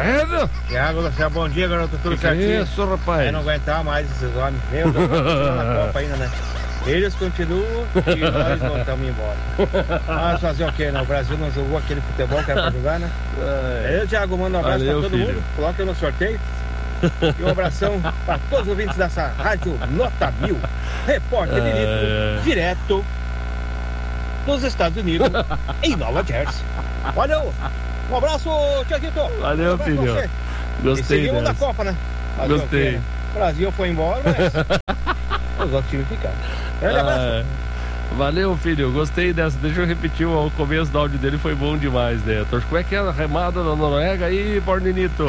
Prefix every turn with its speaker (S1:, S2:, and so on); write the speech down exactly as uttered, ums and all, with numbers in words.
S1: Credo!
S2: Thiago do céu, bom dia, garoto, tudo
S1: Que
S2: certinho?
S1: isso, rapaz?
S2: Eu não aguentar mais esses homens. Meu Deus, na Copa ainda, né? Eles continuam e nós não estamos embora. Mas fazer o quê, né? O Brasil não jogou aquele futebol que era pra jogar, né? Eu, Thiago, mando um abraço
S1: Valeu,
S2: pra todo
S1: filho.
S2: mundo. Coloca no sorteio. E um abração para todos os ouvintes dessa rádio Nota Mil. Repórter de Nitro, direto dos Estados Unidos, em Nova Jersey. Valeu! Um abraço, Thiaguito!
S1: Valeu,
S2: um abraço
S1: filho.
S2: pra você.
S1: Gostei
S2: E seguimos
S1: dessa.
S2: na Copa, né? Fazer o quê,
S1: Gostei.
S2: né? O Brasil foi embora, mas os outros times ficaram. Grande abraço.
S1: Ah, valeu, filho. Gostei dessa. Deixa eu repetir o começo do áudio dele, foi bom demais, né? Como é que é a remada da Noruega aí, Borninito?